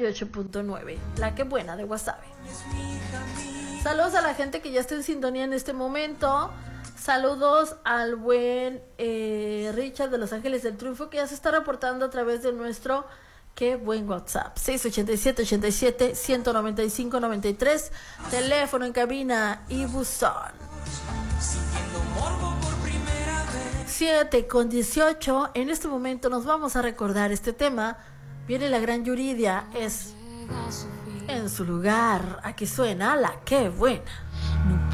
98.9, la que buena de Guasave. Saludos a la gente que ya está en sintonía en este momento. Saludos al buen Richard de Los Ángeles del Triunfo, que ya se está reportando a través de nuestro qué buen WhatsApp 687-87-195-93, teléfono en cabina y buzón. 7:18. En este momento nos vamos a recordar este tema. Viene la gran Yuridia, es en su lugar. Aquí suena la qué buena.